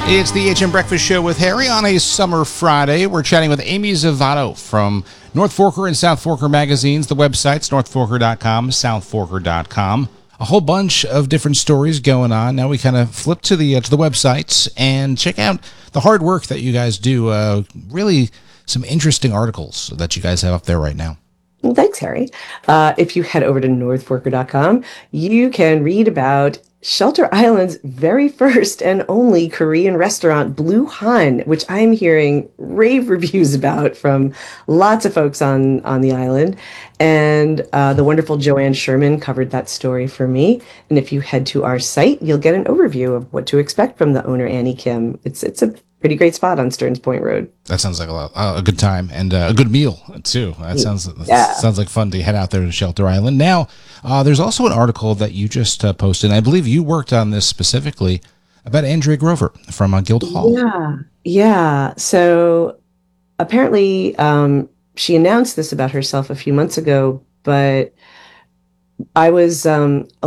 It's the HM Breakfast Show with Harry on a summer Friday. We're chatting with Amy Zavato from North Forker and South Forker magazines. The website's northforker.com, southforker.com. A whole bunch of different stories going on. Now we kind of flip to the websites and check out the hard work that you guys do. Really some interesting articles that you guys have up there right now. Well, thanks, Harry. If you head over to northforker.com, you can read about Shelter Island's very first and only Korean restaurant, Blue Han, which I'm hearing rave reviews about from lots of folks on the island. And the wonderful Joanne Sherman covered that story for me. And if you head to our site, you'll get an overview of what to expect from the owner, Annie Kim. It's a pretty great spot on Stearns Point Road. That sounds like a good time and a good meal too. That sounds like fun to head out there to Shelter Island. Now, there's also an article that you just posted, and I believe you worked on this specifically, about Andrea Grover from Guildhall. Yeah. So apparently, she announced this about herself a few months ago, but I was